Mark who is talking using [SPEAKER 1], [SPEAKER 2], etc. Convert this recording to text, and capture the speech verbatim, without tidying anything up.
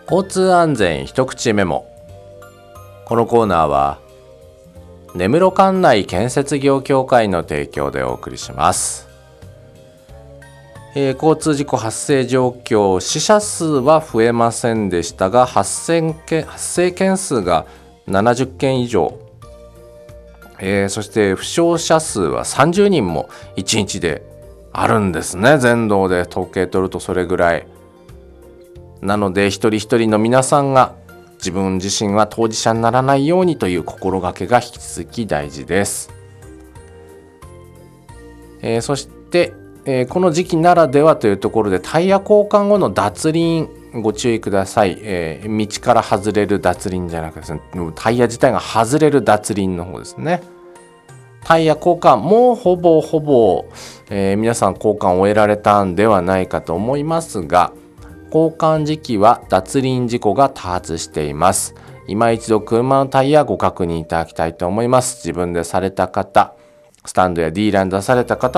[SPEAKER 1] 交通安全一口メモ。このコーナーは根室管内建設業協会の提供でお送りします。えー、交通事故発生状況、死者数は増えませんでしたが発生件、発生件数がななじゅっけん以上、えー、そして負傷者数はさんじゅうにんもいちにちであるんですね。全道で統計取るとそれぐらいなので、一人一人の皆さんが自分自身は当事者にならないようにという心がけが引き続き大事です。えー、そして、えー、この時期ならではというところでタイヤ交換後の脱輪ご注意ください。えー、道から外れる脱輪じゃなくてですね、タイヤ自体が外れる脱輪の方ですね。タイヤ交換もうほぼほぼ、えー、皆さん交換を終えられたんではないかと思いますが、交換時期は脱輪事故が多発しています。今一度車のタイヤご確認いただきたいと思います。自分でされた方、スタンドやディーラーに出された方